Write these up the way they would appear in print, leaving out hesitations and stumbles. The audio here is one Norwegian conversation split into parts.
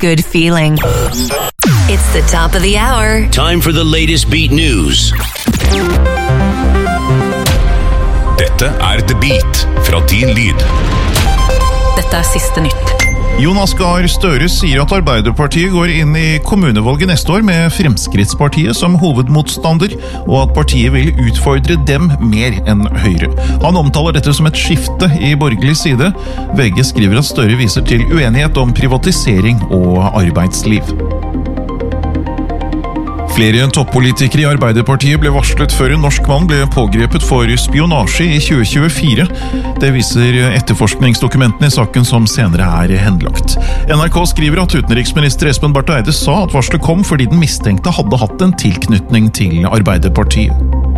good feeling. It's the top of the hour. Time for the latest beat news. Dette The Beat fra Din Lyd. Dette siste nytt. Jonas Gahr Støre sier at Arbeiderpartiet går inn i kommunevalget neste år med Fremskrittspartiet som hovedmotstander, og at partiet vil utfordre dem mer enn Høyre. Han omtaler dette som et skifte i borgerlig side. VG skriver at Støre viser til uenighet om privatisering og arbeidsliv. Flere toppolitikere i Arbeiderpartiet ble varslet før en norsk mann ble pågrepet for spionasje i 2024. Det viser etterforskningsdokumentene i saken som senere henlagt. NRK skriver at utenriksminister Espen Barth Eide sa at varslet kom fordi den mistenkte hadde hatt en tilknytning til Arbeiderpartiet.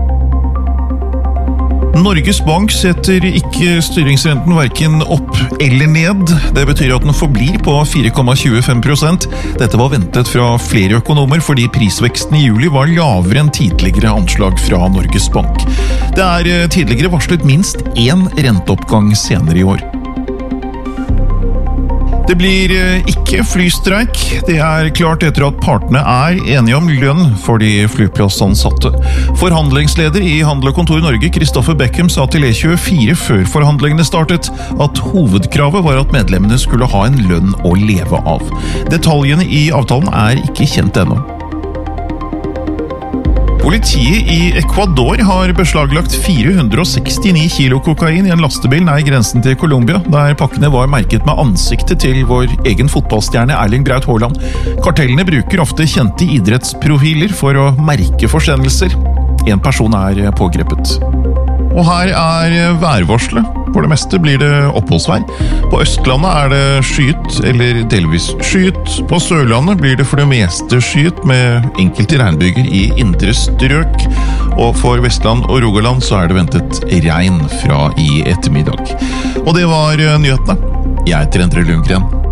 Norges Bank setter ikke styringsrenten hverken opp eller ned. Det betyr at den forblir på 4,25%. Dette var ventet fra flere økonomer fordi prisveksten i juli var lavere enn tidligere anslag fra Norges Bank. Det tidligere varslet minst én renteoppgang senere i år. Det blir ikke flystreik. Det klart etter at partene enige om lønn for de flyplassansatte. Forhandlingsleder i Handel og Kontor Norge, Kristoffer Beckham, sa til E24 før forhandlingene startet at hovedkravet var at medlemmene skulle ha en lønn å leve av. Detaljene i avtalen ikke kjent ennå. Politiet i Ecuador har beslaglagt 469 kilo kokain i en lastebil nær grensen til Colombia, der pakkene var merket med ansiktet til vår egen fotballstjerne Erling Braut Haaland. Kartellene bruker ofte kjente idrettsprofiler for å merke forsendelser. En person pågrepet. Og her værvarselet. For det meste blir det oppholdsvær. På Østlandet det skyet eller delvis skyet. På Sørlandet blir det for det meste skyet med enkelte regnbyger i indre strøk. Og for Vestland og Rogaland så det ventet regn fra i ettermiddag. Og det var nyhetene. Jeg heter Endre Lundgren.